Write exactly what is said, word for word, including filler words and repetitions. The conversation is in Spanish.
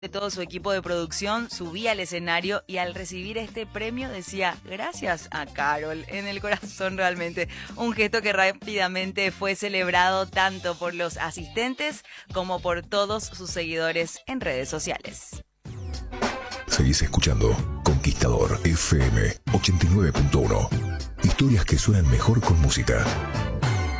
De todo su equipo de producción subía al escenario y al recibir este premio decía gracias a Carol en el corazón. Realmente un gesto que rápidamente fue celebrado tanto por los asistentes como por todos sus seguidores en redes sociales. Seguís escuchando Conquistador F M ochenta y nueve punto uno. Historias que suenan mejor con música.